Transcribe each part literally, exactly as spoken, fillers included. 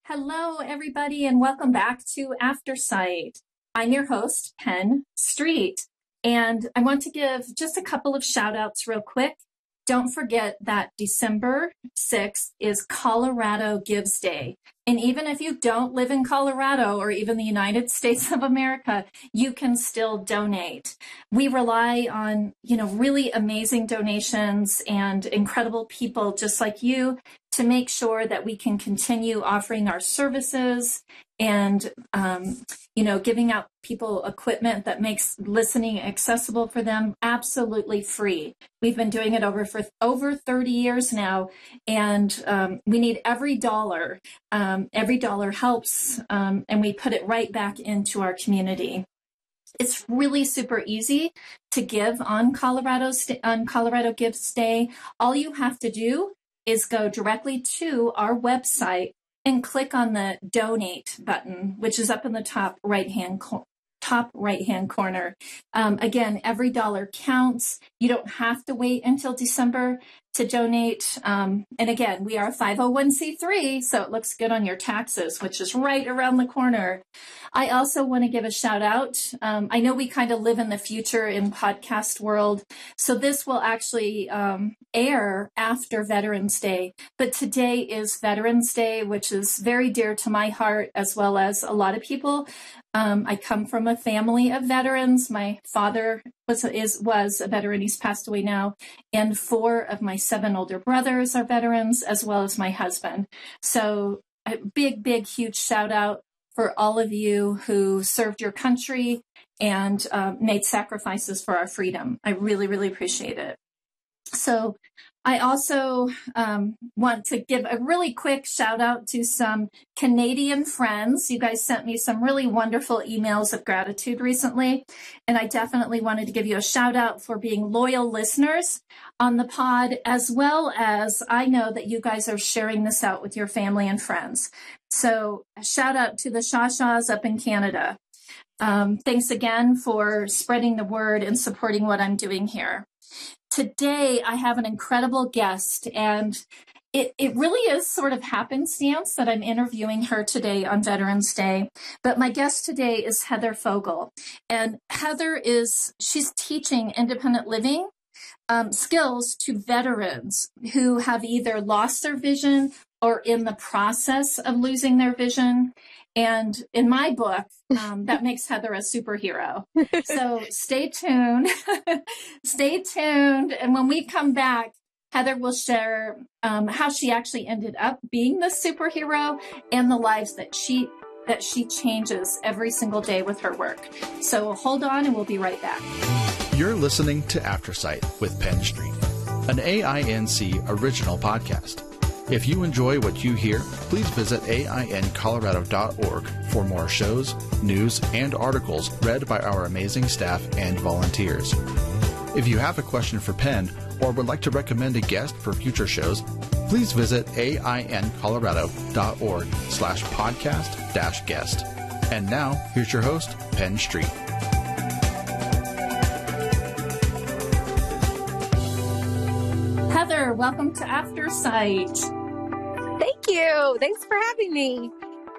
Hello, everybody, and welcome back to Aftersight. I'm your host, Penn Street, and I want to give just a couple of shout outs real quick. Don't forget that December sixth is Colorado Gives Day. And even if you don't live in Colorado or even the United States of America, you can still donate. We rely on, you know, really amazing donations and incredible people just like you to make sure that we can continue offering our services and, um, you know, giving out people equipment that makes listening accessible for them absolutely free. We've been doing it over for over thirty years now, and um, we need every dollar. Um, every dollar helps, um, and we put it right back into our community. It's really super easy to give on Colorado on Colorado Gives Day. All you have to do is go directly to our website and click on the donate button, which is up in the top right hand co- top right hand corner. Um, again, every dollar counts. You don't have to wait until December to donate. Um, and again, we are a five oh one c three, so it looks good on your taxes, which is right around the corner. I also want to give a shout out. Um, I know we kind of live in the future in podcast world, so this will actually um, air after Veterans Day. But today is Veterans Day, which is very dear to my heart, as well as a lot of people. Um, I come from a family of veterans. My father was is was a veteran. He's passed away now, and four of my seven older brothers are veterans, as well as my husband. So a big, big, huge shout out for all of you who served your country and uh, made sacrifices for our freedom. I really, really appreciate it. So I also um, want to give a really quick shout out to some Canadian friends. You guys sent me some really wonderful emails of gratitude recently, and I definitely wanted to give you a shout out for being loyal listeners on the pod, as well as I know that you guys are sharing this out with your family and friends. So a shout out to the Shawshaws up in Canada. Um, thanks again for spreading the word and supporting what I'm doing here. Today, I have an incredible guest, and it, it really is sort of happenstance that I'm interviewing her today on Veterans Day. But my guest today is Heather Fogel. And Heather is, she's teaching independent living um, skills to veterans who have either lost their vision or in the process of losing their vision. And in my book, um, that makes Heather a superhero. So stay tuned. Stay tuned. And when we come back, Heather will share um, how she actually ended up being the superhero and the lives that she that she changes every single day with her work. So hold on, and we'll be right back. You're listening to Aftersight with Penn Street, an A I N C original podcast. If you enjoy what you hear, please visit A I N colorado dot org for more shows, news, and articles read by our amazing staff and volunteers. If you have a question for Penn or would like to recommend a guest for future shows, please visit A I N colorado dot org slash podcast dash guest. And now, here's your host, Penn Street. Heather, welcome to Aftersight. Thank you. Thanks for having me.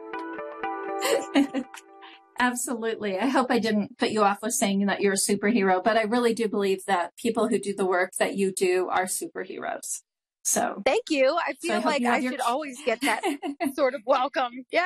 Absolutely. I hope I didn't put you off with saying that you're a superhero, but I really do believe that people who do the work that you do are superheroes. So thank you. I feel so I like I your... should always get that sort of welcome. Yeah.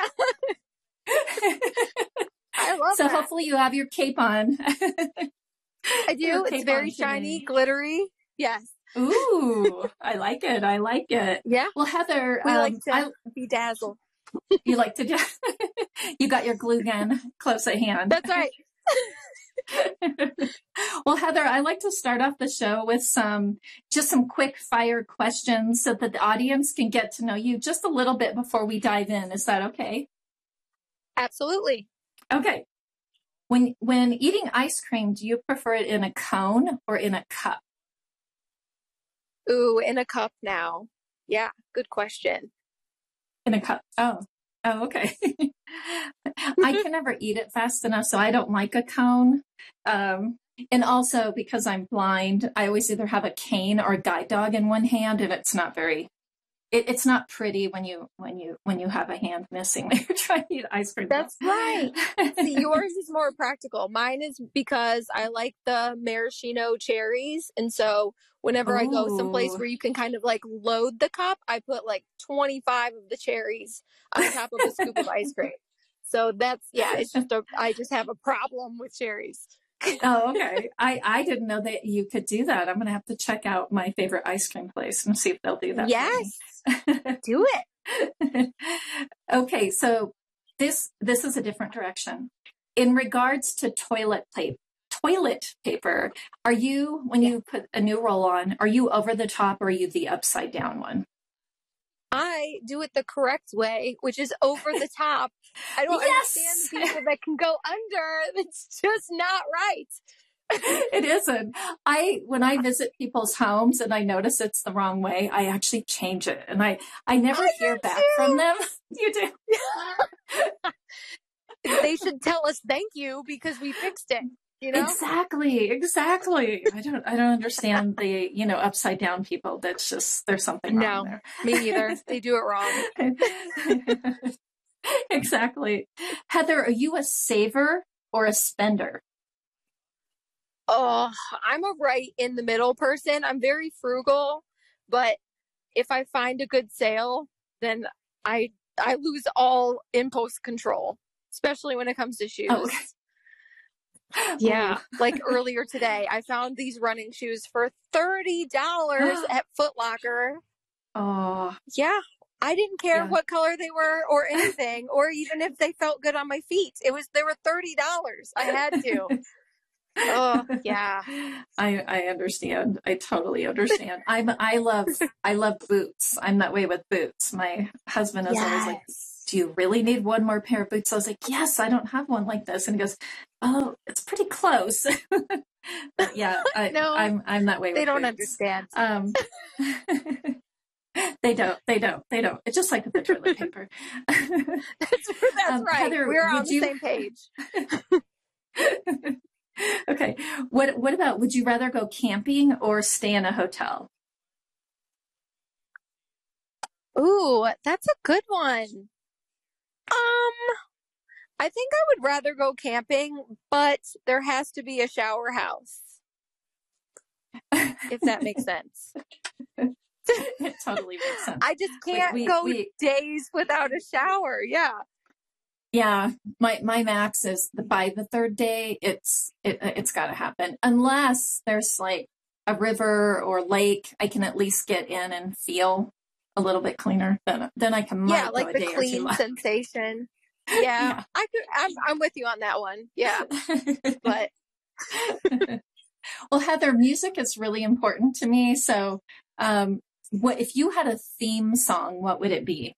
I love so that. Hopefully you have your cape on. I do. It's very shiny, glittery. Yes. Ooh, I like it. I like it. Yeah. Well, Heather, we um, like to I, be dazzled. You like to, you got your glue gun close at hand. That's right. Well, Heather, I like to start off the show with some, just some quick fire questions so that the audience can get to know you just a little bit before we dive in. Is that okay? Absolutely. Okay. When, when eating ice cream, do you prefer it in a cone or in a cup? Ooh, in a cup now. Yeah, good question. In a cup. Oh, oh, okay. I can never eat it fast enough, so I don't like a cone. Um, and also because I'm blind, I always either have a cane or a guide dog in one hand, and it's not very, it, it's not pretty when you when you when you have a hand missing when you're trying to eat ice cream. That's right. See, yours is more practical. Mine is because I like the maraschino cherries, and so whenever Ooh. I go someplace where you can kind of like load the cup, I put like twenty-five of the cherries on top of a scoop of ice cream. So that's yeah. It's just a I just have a problem with cherries. Oh, okay. I, I didn't know that you could do that. I'm going to have to check out my favorite ice cream place and see if they'll do that. Yes. Do it. Okay. So this, this is a different direction. In regards to toilet paper, toilet paper, are you, when you put a new roll on, are you over the top or are you the upside down one? I do it the correct way, which is over the top. I don't yes! understand the people that can go under. It's just not right. It isn't. I, when I visit people's homes and I notice it's the wrong way, I actually change it. And I, I never I hear back too. from them. You do. They should tell us thank you because we fixed it. You know? Exactly, exactly. I don't, I don't understand the, you know, upside down people. That's just, there's something wrong no, there. Me either. They do it wrong. Exactly. Heather, are you a saver or a spender? Oh, I'm a right in the middle person. I'm very frugal, but if I find a good sale, then I, I lose all impulse control, especially when it comes to shoes. Oh, okay. Yeah, like earlier today, I found these running shoes for thirty dollars at Foot Locker. Oh, yeah. I didn't care yeah. what color they were or anything, or even if they felt good on my feet. It was, they were thirty dollars. I had to. Oh, yeah. I, I understand. I totally understand. I'm, I love, I love boots. I'm that way with boots. My husband is yes. always like, do you really need one more pair of boots? I was like, yes, I don't have one like this. And he goes, oh, it's pretty close. But yeah, I, no, I'm, I'm that way with They don't boots. understand. Um, they don't, they don't, they don't. It's just like the toilet paper. That's, that's um, right. Heather, We're on the you... same page. Okay. What, what about, would you rather go camping or stay in a hotel? Ooh, that's a good one. Um, I think I would rather go camping, but there has to be a shower house. If that makes sense. It totally makes sense. I just can't we, we, go we, days without a shower. Yeah. Yeah. My, my max is the, by the third day, it's, it, it's gotta happen unless there's like a river or lake. I can at least get in and feel a little bit cleaner. Then, then I can, yeah, like the clean sensation. Yeah, yeah. I could, I'm, I'm with you on that one. Yeah. But. Well, Heather, music is really important to me. So, um, what, if you had a theme song, what would it be?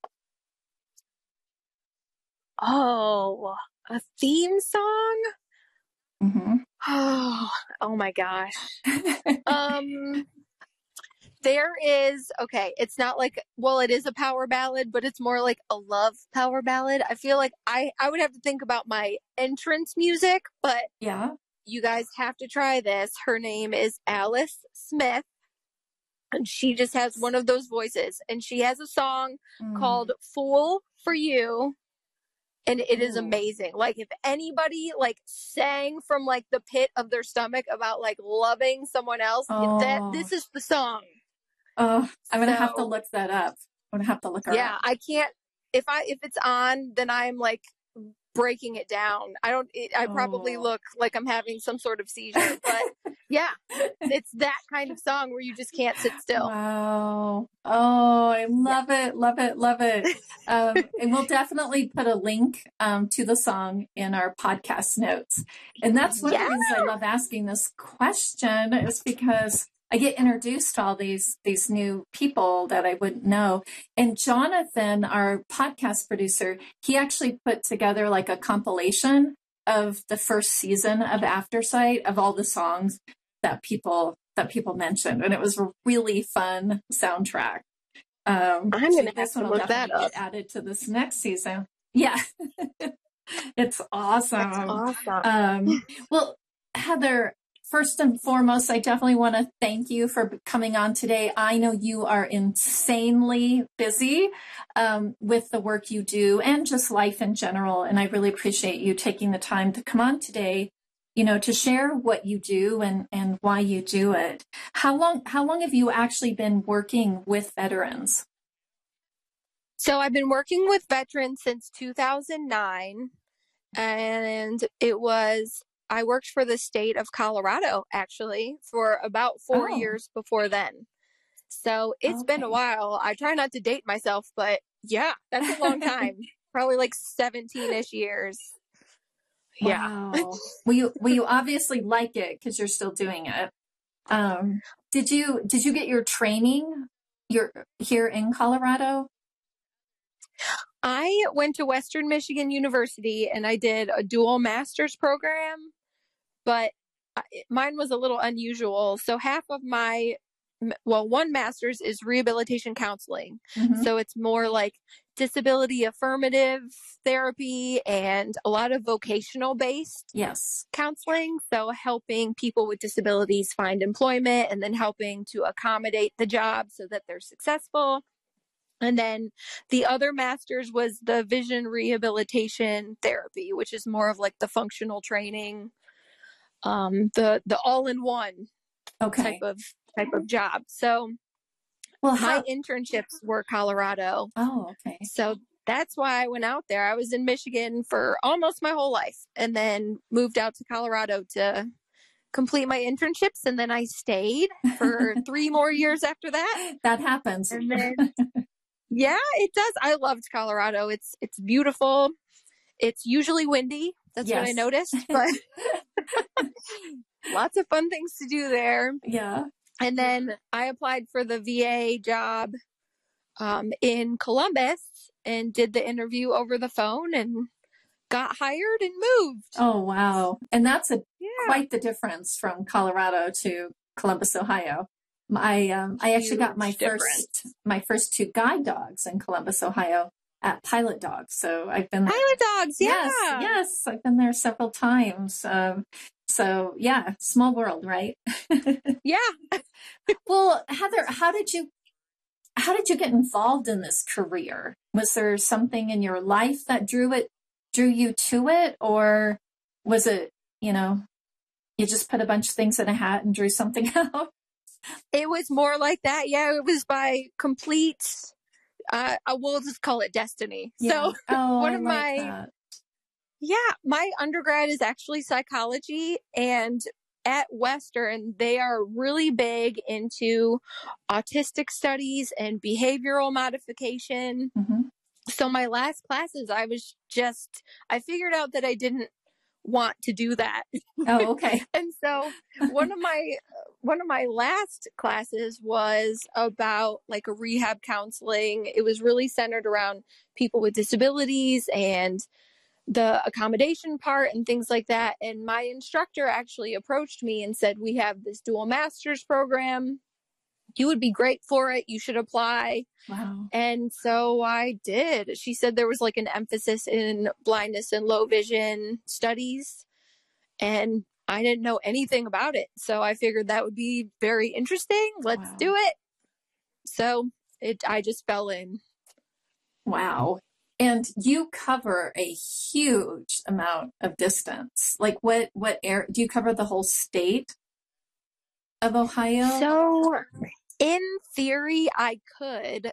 Oh, a theme song? Mm-hmm. Oh, oh my gosh. um, there is, okay, it's not like, well, it is a power ballad, but it's more like a love power ballad. I feel like I, I would have to think about my entrance music, but yeah, you guys have to try this. Her name is Alice Smith, and she just has one of those voices, and she has a song mm. called Fool for You. And it is amazing. Like if anybody like sang from like the pit of their stomach about like loving someone else, oh. that this is the song. Oh, I'm gonna so, have to look that up. I'm gonna have to look her yeah, up. I can't. If I if it's on, then I'm like breaking it down. I don't. It, I probably oh. look like I'm having some sort of seizure. But yeah, it's that kind of song where you just can't sit still. Wow. Oh, I love yeah. it, love it, love it. Um, and we'll definitely put a link um, to the song in our podcast notes. And that's one yeah. of the reasons I love asking this question is because I get introduced to all these, these new people that I wouldn't know. And Jonathan, our podcast producer, he actually put together like a compilation of the first season of After Sight of all the songs that people, that people mentioned. And it was a really fun soundtrack. Um, I'm going to have to look that up. Get added to this next season. Yeah. It's awesome. That's awesome. Um, well, Heather, first and foremost, I definitely want to thank you for coming on today. I know you are insanely busy um, with the work you do and just life in general. And I really appreciate you taking the time to come on today, you know, to share what you do and, and why you do it. How long, how long have you actually been working with veterans? So I've been working with veterans since two thousand nine, and it was, I worked for the state of Colorado actually for about four Oh. years before then. So it's been a Okay. while. I try not to date myself, but yeah, that's a long time. Probably like seventeen-ish years. Yeah. Wow. Well, you, well, you obviously like it because you're still doing it. Um, did you, did you get your training your, here in Colorado? I went to Western Michigan University and I did a dual master's program, but mine was a little unusual. So half of my, well, one master's is rehabilitation counseling. Mm-hmm. So it's more like disability affirmative therapy and a lot of vocational based Yes. counseling. So helping people with disabilities find employment and then helping to accommodate the job so that they're successful. And then the other master's was the vision rehabilitation therapy, which is more of like the functional training, um, the, the all-in-one Okay. type of, type of job. So Well, my how, internships were Colorado. oh, okay. So that's why I went out there. I was in Michigan for almost my whole life and then moved out to Colorado to complete my internships. And then I stayed for three more years after that. That happens. And then, yeah, it does. I loved Colorado. It's, it's beautiful. It's usually windy. That's what I Yes. noticed, but lots of fun things to do there. Yeah. And then I applied for the V A job um, in Columbus and did the interview over the phone and got hired and moved. Oh, wow. And that's a Yeah. quite the difference from Colorado to Columbus, Ohio. I um, I actually got my Huge difference. first my first two guide dogs in Columbus, Ohio at Pilot Dogs. So I've been there. Pilot dogs, yeah. Yes, yes, I've been there several times. Um, so yeah, small world, right? Yeah. Well, Heather, how did you how did you get involved in this career? Was there something in your life that drew it drew you to it, or was it, you know, you just put a bunch of things in a hat and drew something out? It was more like that. Yeah, it was by complete, uh, I will just call it destiny. Yeah. So Oh, one I of like my, that. yeah, my undergrad is actually psychology, and at Western, they are really big into autistic studies and behavioral modification. Mm-hmm. So my last classes, I was just, I figured out that I didn't want to do that. Oh, okay. And so one of my, one of my last classes was about like a rehab counseling. It was really centered around people with disabilities and the accommodation part and things like that. And my instructor actually approached me and said, we have this dual master's program. You would be great for it. You should apply. Wow. And so I did. She said there was like an emphasis in blindness and low vision studies, and I didn't know anything about it. So I figured that would be very interesting. Let's Wow. do it. So it, I just fell in. Wow. And you cover a huge amount of distance. Like what, what air, do you cover the whole state of Ohio? So in theory, I could.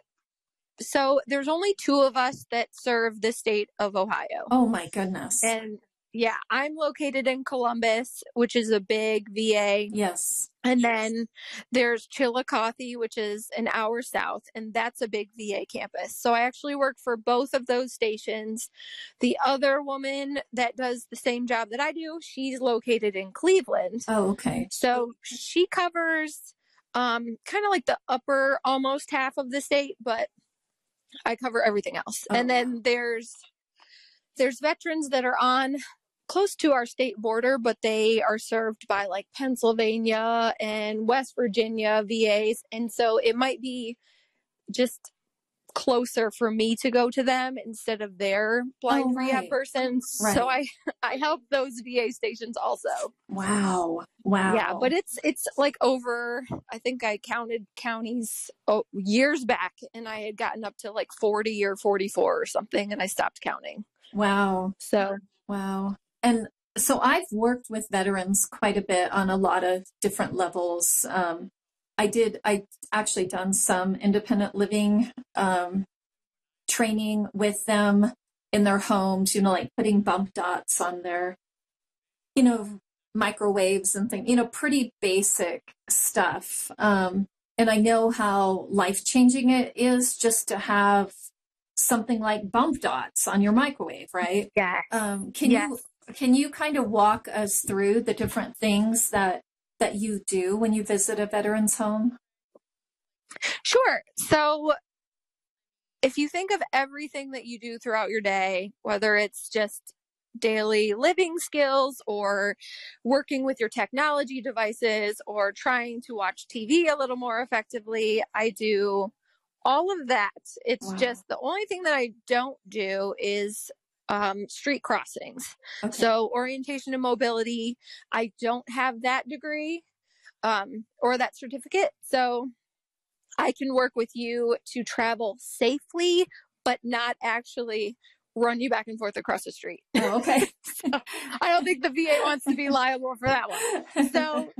So there's only two of us that serve the state of Ohio. Oh my goodness. And yeah, I'm located in Columbus, which is a big V A. Yes. And then there's Chillicothe, which is an hour south, and that's a big V A campus. So I actually work for both of those stations. The other woman that does the same job that I do, she's located in Cleveland. Oh, okay. So she covers um, kind of like the upper almost half of the state, but I cover everything else. Oh, and then wow. there's there's veterans that are on close to our state border, but they are served by like Pennsylvania and West Virginia V As. And so it might be just closer for me to go to them instead of their blind Oh, rehab right. person. Right. So I, I help those V A stations also. Wow. Wow. Yeah, but it's it's like over, I think I counted counties oh, years back, and I had gotten up to like forty or forty-four or something, and I stopped counting. Wow. So, wow. And so I've worked with veterans quite a bit on a lot of different levels. Um, I did, I actually done some independent living um, training with them in their homes, you know, like putting bump dots on their, you know, microwaves and things, you know, pretty basic stuff. Um, and I know how life-changing it is just to have something like bump dots on your microwave, right? yeah. Um, can Yes. you can you kind of walk us through the different things that that you do when you visit a veteran's home? Sure. So if you think of everything that you do throughout your day, whether it's just daily living skills or working with your technology devices or trying to watch T V a little more effectively, I do all of that. It's Wow. just the only thing that I don't do is um, street crossings. Okay. So orientation and mobility, I don't have that degree um, or that certificate. So I can work with you to travel safely, but not actually run you back and forth across the street. Oh, okay. So I don't think the V A wants to be liable for that one. So,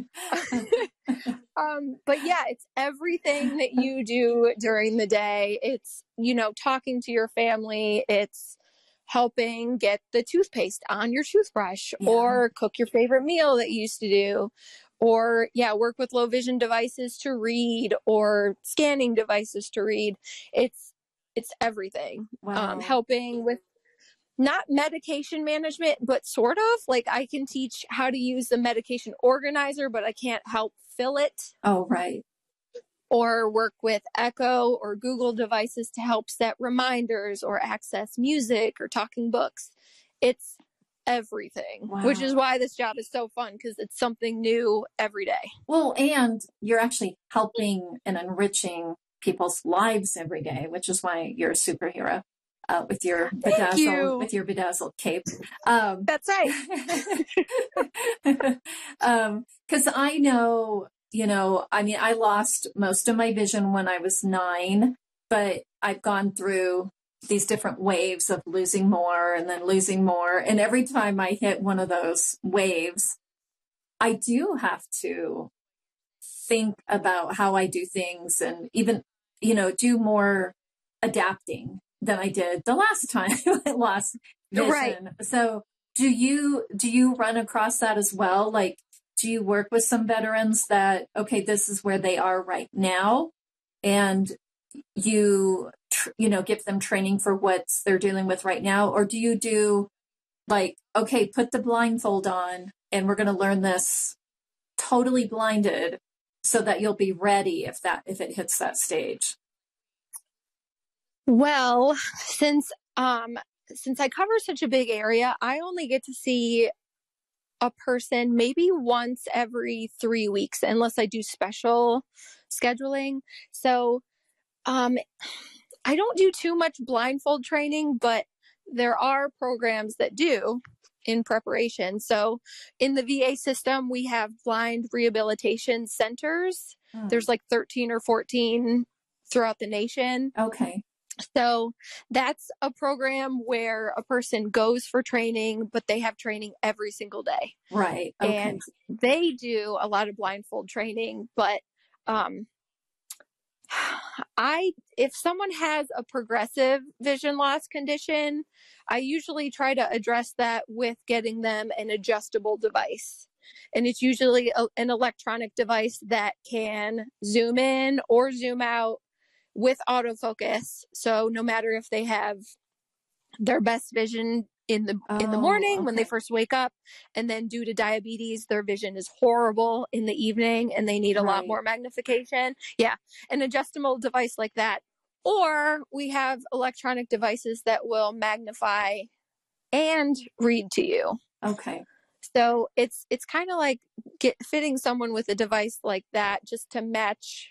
um, but yeah, it's everything that you do during the day. It's, you know, talking to your family. It's helping get the toothpaste on your toothbrush Yeah. or cook your favorite meal that you used to do. Or, yeah, work with low vision devices to read or scanning devices to read. It's, it's everything. Wow. Um, helping with not medication management, but sort of like I can teach how to use the medication organizer, but I can't help fill it. Oh, right. Or work with Echo or Google devices to help set reminders or access music or talking books. It's everything, Wow. which is why this job is so fun because it's something new every day. Well, and you're actually helping and enriching people's lives every day, which is why you're a superhero uh, with your Thank bedazzled you. with your bedazzled cape. Um, That's right. um, because I know, you know, I mean, I lost most of my vision when I was nine, but I've gone through these different waves of losing more and then losing more. And every time I hit one of those waves, I do have to think about how I do things and even, you know, do more adapting than I did the last time I lost vision. Right. So do you, do you run across that as well? Like, do you work with some veterans that, okay, this is where they are right now, and you, tr- you know, give them training for what they're dealing with right now? Or do you do like, okay, put the blindfold on and we're going to learn this totally blinded so that you'll be ready if that, if it hits that stage? Well, since, um, since I cover such a big area, I only get to see a person maybe once every three weeks, unless I do special scheduling. So, um, I don't do too much blindfold training, but there are programs that do in preparation. So in the V A system, we have blind rehabilitation centers. Hmm. There's like thirteen or fourteen throughout the nation. Okay. So that's a program where a person goes for training, but they have training every single day. Right. Okay. And they do a lot of blindfold training, but, um, I, if someone has a progressive vision loss condition, I usually try to address that with getting them an adjustable device. And it's usually a, an electronic device that can zoom in or zoom out with autofocus. So no matter if they have their best vision in the oh, in the morning okay. when they first wake up, and then due to diabetes their vision is horrible in the evening and they need a Right. lot more magnification. Yeah, an adjustable device like that. Or we have electronic devices that will magnify and read to you. Okay. So it's it's kind of like get fitting someone with a device like that just to match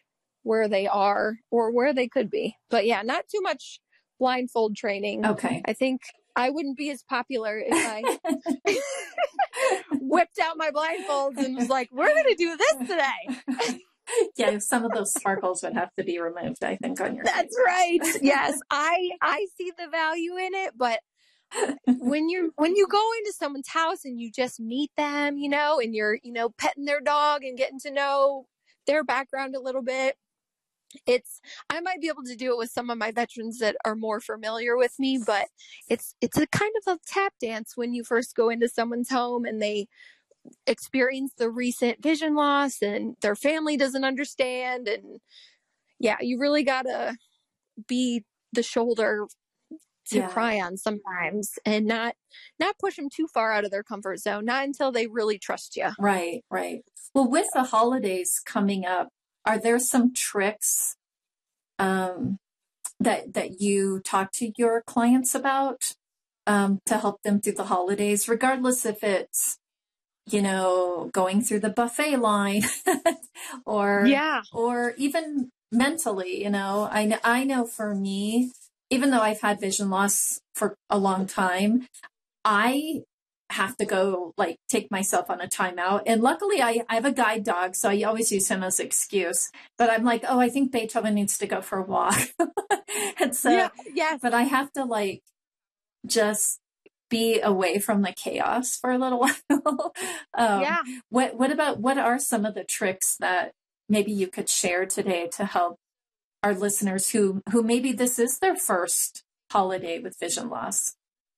where they are or where they could be. But yeah, not too much blindfold training. Okay. I think I wouldn't be as popular if I whipped out my blindfolds and was like, we're going to do this today. Yeah, some of those sparkles would have to be removed, I think, on your That's face. right. Yes, I I see the value in it, but when you when you go into someone's house and you just meet them, you know, and you're, you know, petting their dog and getting to know their background a little bit, it's I might be able to do it with some of my veterans that are more familiar with me, but it's it's a kind of a tap dance when you first go into someone's home and they experience the recent vision loss and their family doesn't understand. And yeah, you really gotta be the shoulder to Yeah. cry on sometimes and not not push them too far out of their comfort zone, not until they really trust you. Right, right. Well, with the holidays coming up, are there some tricks um, that that you talk to your clients about um, to help them through the holidays, regardless if it's, you know, going through the buffet line or Yeah. or even mentally, you know, I know, I know for me, even though I've had vision loss for a long time, I have to go like take myself on a timeout. And luckily I, I have a guide dog, so I always use him as an excuse. But I'm like, oh, I think Beethoven needs to go for a walk. And so, Yeah. Yes. but I have to like just be away from the chaos for a little while. um, Yeah. What what about what are some of the tricks that maybe you could share today to help our listeners who who maybe this is their first holiday with vision loss?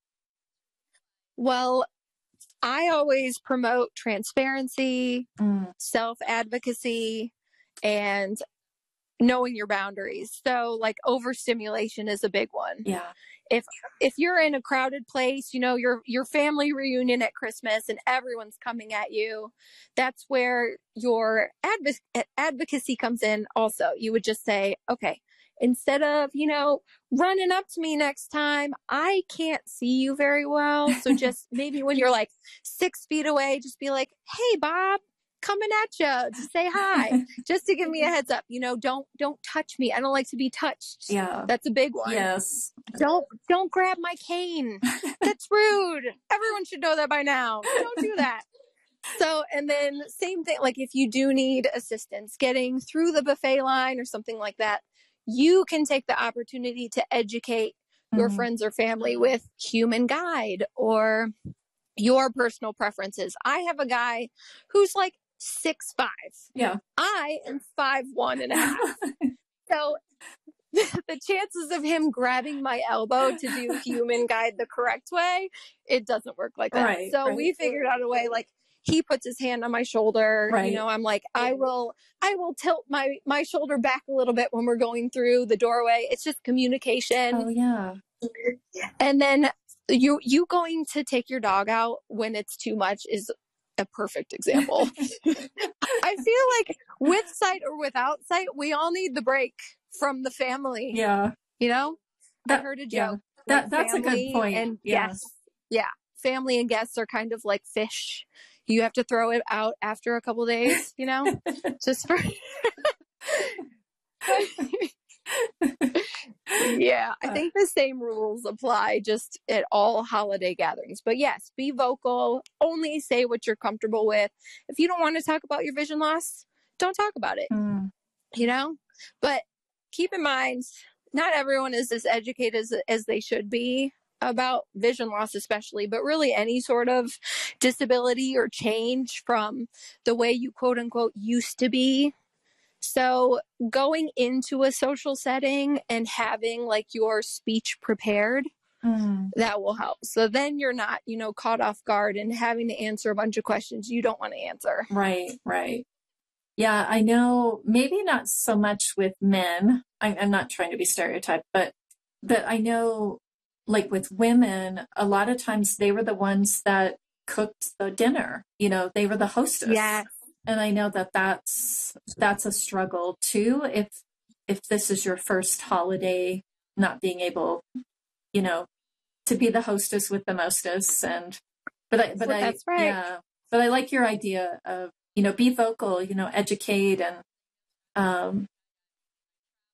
Well, I always promote transparency, Mm, self-advocacy, and knowing your boundaries. So like overstimulation is a big one. yeah. If if you're in a crowded place, you know, your your family reunion at Christmas and everyone's coming at you, that's where your adv- advocacy comes in also. You would just say, okay, instead of, you know, running up to me next time, I can't see you very well. So just maybe when you're like six feet away, just be like, hey, Bob, coming at you to say hi, just to give me a heads up. You know, don't don't touch me. I don't like to be touched. Yeah. That's a big one. Yes. Don't don't grab my cane. That's rude. Everyone should know that by now. Don't do that. So, and then same thing, like if you do need assistance getting through the buffet line or something like that, you can take the opportunity to educate your Mhm. friends or family with Human Guide or your personal preferences. I have a guy who's like six five. Yeah. I am five one and a half. So the chances of him grabbing my elbow to do Human Guide the correct way, it doesn't work like that. Right, so right. we figured out a way, like he puts his hand on my shoulder. Right. You know, I'm like, I will, I will tilt my, my shoulder back a little bit when we're going through the doorway. It's just communication. Oh, yeah. And then you, you going to take your dog out when it's too much is a perfect example. I feel like with sight or without sight, we all need the break from the family. Yeah. You know, That- I heard a joke. yeah. like That that's a good family point. And Yeah. guests, yeah, family and guests are kind of like fish. You have to throw it out after a couple days, you know, just for. Yeah, I think the same rules apply just at all holiday gatherings. But yes, be vocal. Only say what you're comfortable with. If you don't want to talk about your vision loss, don't talk about it. Mm, You know, but keep in mind, not everyone is as educated as, as they should be about vision loss, especially, but really any sort of disability or change from the way you quote unquote used to be. So going into a social setting and having like your speech prepared, mm. that will help. So then you're not, you know, caught off guard and having to answer a bunch of questions you don't want to answer. Right, right. Yeah, I know maybe not so much with men. I, I'm not trying to be stereotyped, but but I know like with women, a lot of times they were the ones that cooked the dinner. You know, they were the hostess. Yes. And I know that that's that's a struggle too. If if this is your first holiday, not being able, you know, to be the hostess with the mostest, and but I but Well, I that's right. yeah, but I like your idea of, you know, be vocal, you know, educate, and um,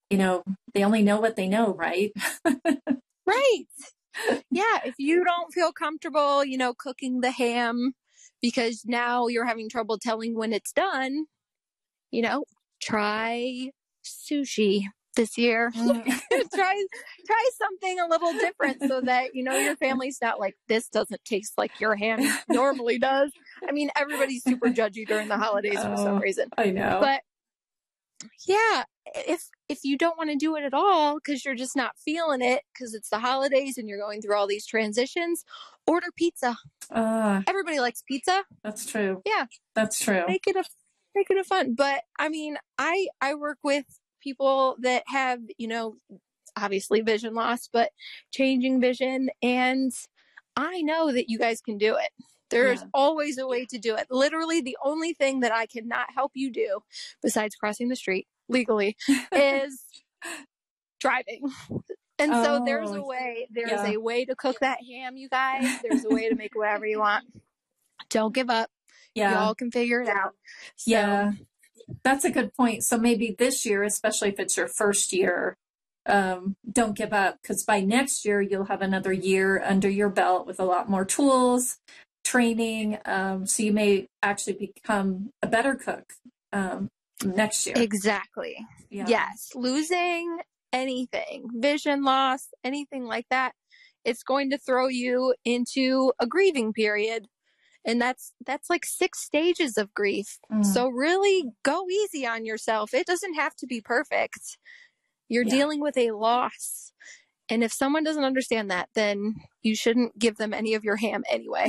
you know, they only know what they know, right? Right. Yeah. If you don't feel comfortable, you know, cooking the ham because now you're having trouble telling when it's done, you know, try sushi this year. Mm. try try something a little different so that, you know, your family's not like, this doesn't taste like your ham normally does. I mean, everybody's super judgy during the holidays for some Oh, reason. I know. But yeah, if if you don't want to do it at all because you're just not feeling it because it's the holidays and you're going through all these transitions, order pizza. Uh, Everybody likes pizza. that's true. Yeah, That's true. make it a make it a fun. But I mean, I I work with people that have, you know, obviously vision loss, but changing vision, and I know that you guys can do it. There's Yeah. always a way to do it. Literally, the only thing that I cannot help you do, besides crossing the street legally, is driving. And so there's a Oh, way. There's yeah. a way to cook that ham, you guys. There's a way to make whatever you want. Don't give up. Yeah. Y'all can figure it out. So, Yeah. That's a good point. So maybe this year, especially if it's your first year, um, don't give up, because by next year you'll have another year under your belt with a lot more tools, training. Um, so you may actually become a better cook um, next year. Exactly. Yeah. Yes. Losing anything, vision loss, anything like that, it's going to throw you into a grieving period. And that's that's like six stages of grief. Mm. So really go easy on yourself. It doesn't have to be perfect. You're Yeah. dealing with a loss. And if someone doesn't understand that, then you shouldn't give them any of your ham anyway.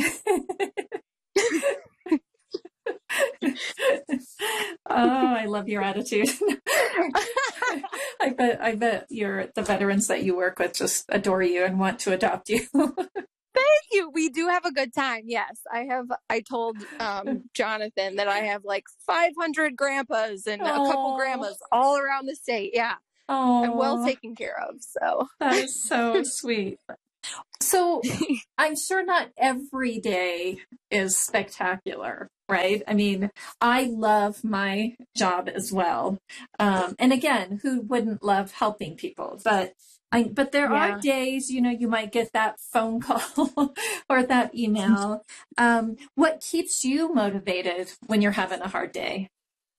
Oh, I love your attitude. I bet I bet your the veterans that you work with just adore you and want to adopt you. Thank you. We do have a good time. Yes. I have, I told um, Jonathan that I have like five hundred grandpas and a couple Aw. grandmas all around the state. Yeah. Oh, I'm well taken care of. So that is so sweet. So I'm sure not every day is spectacular, right? I mean, I love my job as well. Um, and again, who wouldn't love helping people? But I, but there Yeah. are days, you know, you might get that phone call or that email. Um, what keeps you motivated when you're having a hard day?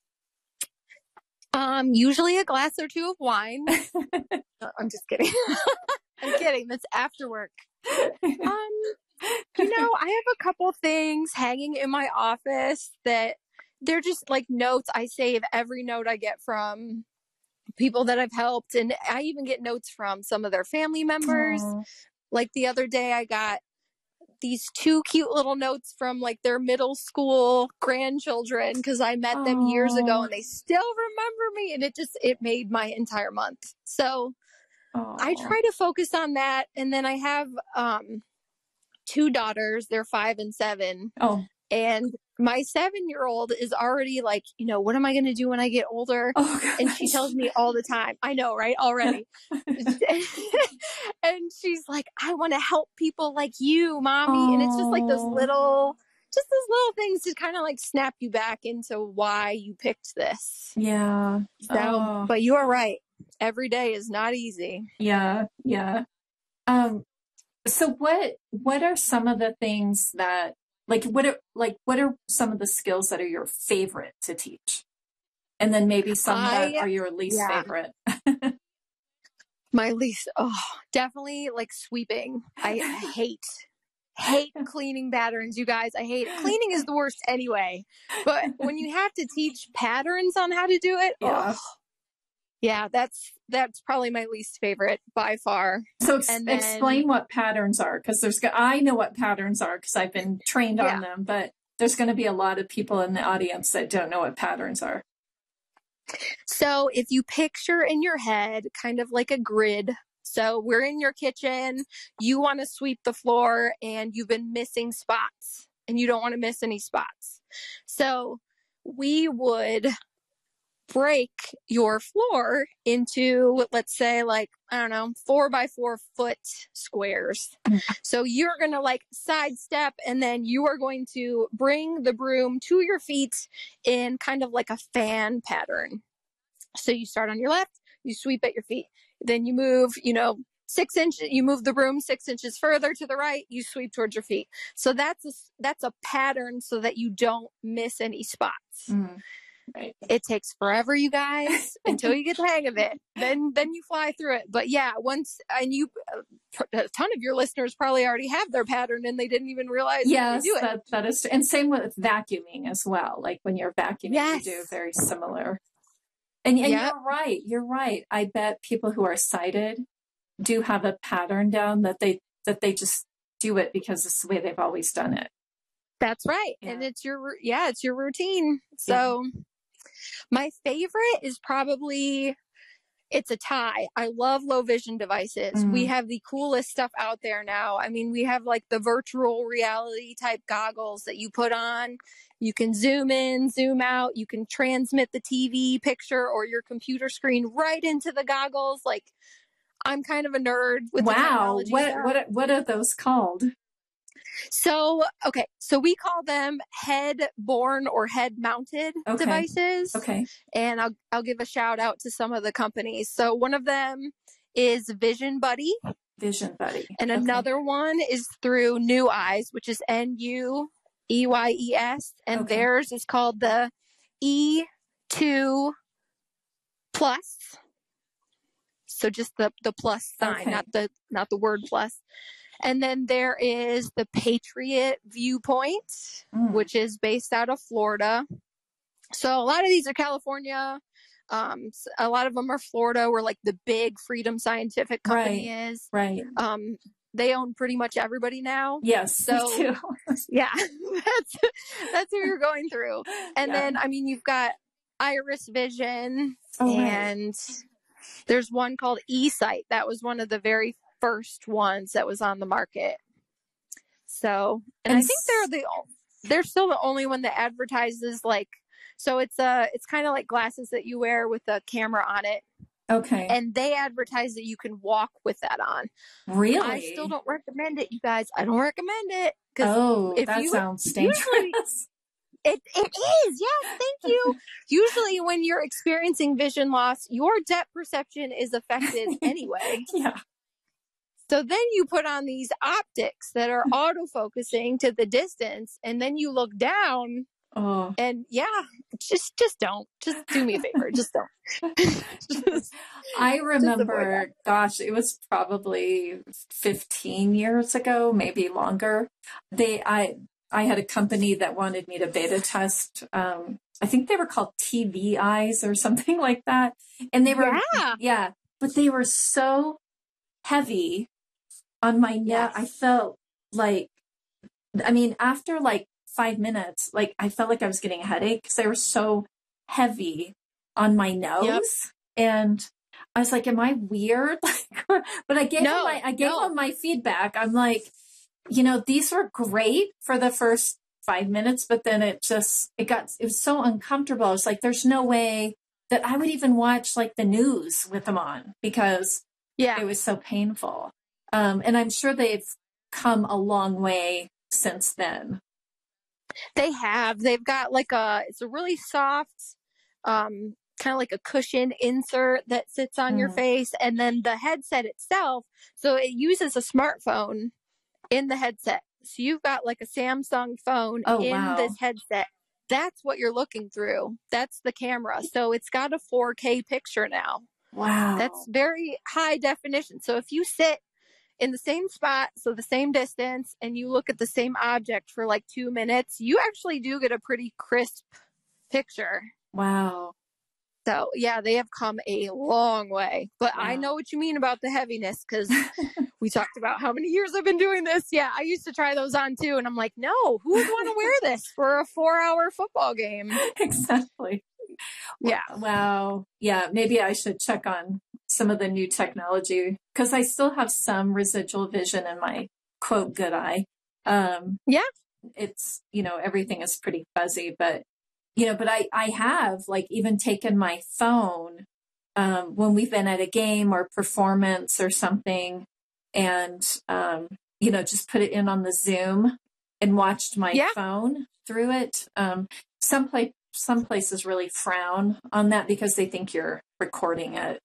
um, usually a glass or two of wine. Uh, I'm just kidding. I'm kidding. That's after work. Um, you know, I have a couple things hanging in my office that they're just like notes. I save every note I get from people that I've helped. And I even get notes from some of their family members. Aw. Like the other day, I got these two cute little notes from like their middle school grandchildren because I met them years ago Aw. and they still remember me. And it just, it made my entire month. So I Aw. try to focus on that. And then I have um, two daughters. They're five and seven. Oh, And my seven-year-old is already like, you know, what am I going to do when I get older? oh, And she gosh. tells me all the time. I know, right? Already. And she's like, I want to help people like you, mommy. And it's just like those Aw. little, just those little things to kind of like snap you back into why you picked this. Yeah. So, Oh. but you are right. Every day is not easy. Yeah, yeah. Um, so what what are some of the things that like what are like what are some of the skills that are your favorite to teach? And then maybe some that I, are your least yeah. favorite. My least, oh, definitely like sweeping. I hate, hate cleaning patterns, you guys. I hate it. Cleaning is the worst anyway. But when you have to teach patterns on how to do it, Yeah. oh, yeah, that's that's probably my least favorite by far. So ex- And then, explain what patterns are, because there's go- I know what patterns are because I've been trained yeah. on them, but there's going to be a lot of people in the audience that don't know what patterns are. So if you picture in your head kind of like a grid, so we're in your kitchen, you want to sweep the floor and you've been missing spots and you don't want to miss any spots. So we would break your floor into, let's say, like, I don't know, four by four foot squares. So you're going to like sidestep and then you are going to bring the broom to your feet in kind of like a fan pattern. So you start on your left, you sweep at your feet. Then you move, you know, six inches, you move the broom six inches further to the right, you sweep towards your feet. So that's a, that's a pattern so that you don't miss any spots. Mm. Right. It takes forever, you guys, until you get the hang of it. Then, then you fly through it. But yeah, once, and you, a ton of your listeners probably already have their pattern and they didn't even realize yes, they do it. That, that is, and same with vacuuming as well. Like when you're vacuuming, yes. you do very similar. And, and yep. you're right. You're right. I bet people who are sighted do have a pattern down that they, that they just do it because it's the way they've always done it. That's right. Yeah. And it's your, yeah, it's your routine. So yeah. My favorite is probably, it's a tie. I love low vision devices. Mm. We have the coolest stuff out there now. I mean, we have like the virtual reality type goggles that you put on. You can zoom in, zoom out. You can transmit the T V picture or your computer screen right into the goggles. Like, I'm kind of a nerd with wow. the technology. What, stuff. what, what are those called? So, okay. So we call them head borne or head mounted okay. devices. Okay. And I'll, I'll give a shout out to some of the companies. So one of them is Vision Buddy. Vision Buddy. And okay. another one is through New Eyes, which is N U E Y E S. And okay. theirs is called the E two Plus. So just the, the plus sign, okay. not the, not the word plus. And then there is the Patriot Viewpoint, mm. which is based out of Florida. So a lot of these are California. Um, a lot of them are Florida, where like the big Freedom Scientific company right. is. Right. Um, they own pretty much everybody now. Yes. So too. yeah, that's, that's who you're going through. And yeah. then, I mean, you've got Iris Vision oh, and right. there's one called eSight. That was one of the very first ones that was on the market. So, and, and I think they're the, they're still the only one that advertises like, so it's a, it's kind of like glasses that you wear with a camera on it. Okay. And they advertise that you can walk with that on. Really? I still don't recommend it, you guys. I don't recommend it. Oh, if that you, sounds dangerous. Usually, It it is, yes, thank you. Usually when you're experiencing vision loss, your depth perception is affected anyway. Yeah. So then you put on these optics that are autofocusing to the distance, and then you look down oh. and yeah, just just don't. Just do me a favor. Just don't. just, I remember, gosh, it was probably fifteen years ago, maybe longer. They I I had a company that wanted me to beta test. Um, I think they were called T V eyes or something like that. And they were, yeah, yeah but they were so heavy on my neck. Yes. I felt like, I mean, after like five minutes, like I felt like I was getting a headache because they were so heavy on my nose. Yep. And I was like, am I weird? But I gave no, them my, I gave no. them my feedback. I'm like, you know, these were great for the first five minutes, but then it just, it got, it was so uncomfortable. It's like, there's no way that I would even watch like the news with them on because yeah, it was so painful. Um, and I'm sure they've come a long way since then. They have, they've got like a, it's a really soft, um, kind of like a cushion insert that sits on mm. your face. And then the headset itself, so it uses a smartphone in the headset. So you've got like a Samsung phone oh, in wow. this headset. That's what you're looking through. That's the camera. So it's got a four K picture now. Wow. That's very high definition. So if you sit in the same spot, so the same distance, and you look at the same object for like two minutes, you actually do get a pretty crisp picture. Wow. So yeah, they have come a long way, but wow. I know what you mean about the heaviness because we talked about how many years I've been doing this. Yeah, I used to try those on too. And I'm like, no, who would want to wear this for a four hour football game? Exactly. Yeah. Wow. Yeah. Maybe I should check on some of the new technology because I still have some residual vision in my quote good eye. Um, yeah. It's, you know, everything is pretty fuzzy, but you know, but I, I have like even taken my phone, um, when we've been at a game or performance or something and, um, you know, just put it in on the Zoom and watched my yeah. phone through it. Um, some place, some places really frown on that because they think you're recording it.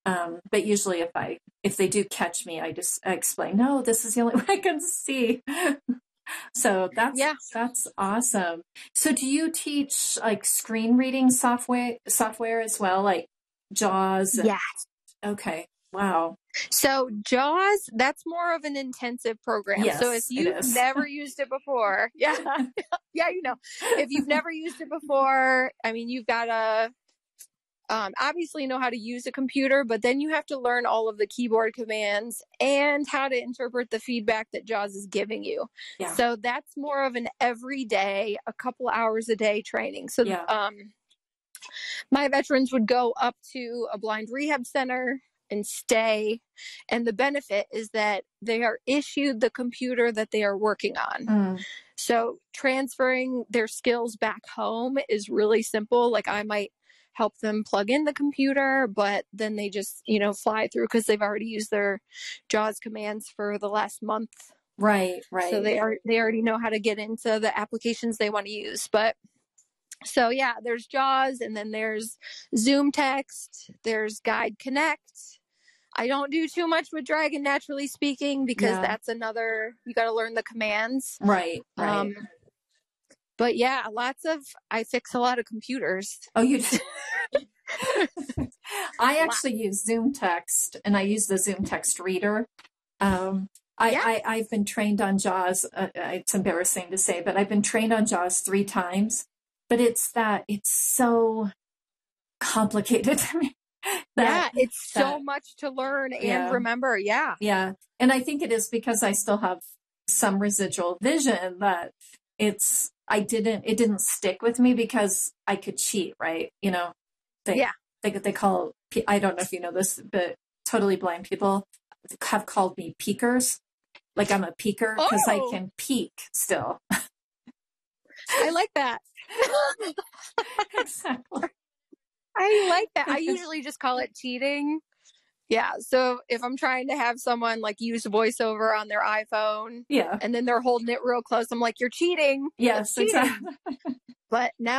Um, but usually if I, if they do catch me, I just I explain, no, this is the only way I can see. So that's, Yeah. that's awesome. So do you teach like screen reading software, software as well? Like JAWS? And, Yeah. okay. Wow. So JAWS, that's more of an intensive program. Yes, so if it you've is. never used it before, yeah, yeah, you know, if you've never used it before, I mean, you've got to um, obviously know how to use a computer, but then you have to learn all of the keyboard commands and how to interpret the feedback that JAWS is giving you. Yeah. So that's more of an everyday, a couple hours a day training. So Yeah. um, my veterans would go up to a blind rehab center and stay. And the benefit is that they are issued the computer that they are working on. Mm. So transferring their skills back home is really simple. Like I might help them plug in the computer, but then they just, you know, fly through because they've already used their JAWS commands for the last month. Right, right. So they are, they already know how to get into the applications they want to use. But so yeah, there's JAWS, and then there's Zoom Text, there's Guide Connect. I don't do too much with Dragon Naturally Speaking because Yeah. that's another, you got to learn the commands. Right, right. Um, but yeah, lots of, I fix a lot of computers. Oh, you do? I actually use Zoom Text, and I use the Zoom Text reader. Um, I, Yeah. I, I've been trained on JAWS. Uh, it's embarrassing to say, but I've been trained on JAWS three times. But it's that, it's so complicated to me. That, yeah, it's so that, much to learn and yeah. remember. Yeah. Yeah. And I think it is because I still have some residual vision that it's, I didn't, it didn't stick with me because I could cheat, right? You know, they, Yeah. they, they call, I don't know if you know this, but totally blind people have called me peekers. Like I'm a peeker because Oh. I can peek still. I like that. Exactly. I like that. I usually just call it cheating. Yeah. So if I'm trying to have someone like use voiceover on their iPhone Yeah. and then they're holding it real close, I'm like, you're cheating. Yes, That's cheating. exactly. But now